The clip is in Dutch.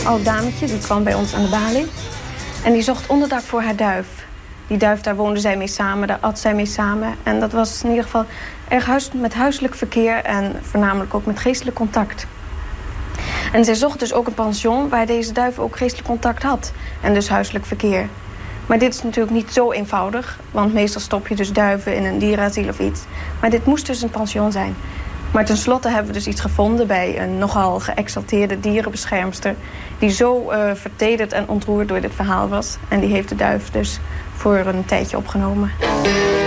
oud dametje, die kwam bij ons aan de balie. En die zocht onderdak voor haar duif. Die duif, daar woonde zij mee samen, daar at zij mee samen. En dat was in ieder geval erg met huiselijk verkeer en voornamelijk ook met geestelijk contact. En zij zocht dus ook een pension waar deze duif ook geestelijk contact had. En dus huiselijk verkeer. Maar dit is natuurlijk niet zo eenvoudig. Want meestal stop je dus duiven in een dierenasiel of iets. Maar dit moest dus een pension zijn. Maar tenslotte hebben we dus iets gevonden bij een nogal geëxalteerde dierenbeschermster. Die zo vertederd en ontroerd door dit verhaal was. En die heeft de duif dus voor een tijdje opgenomen.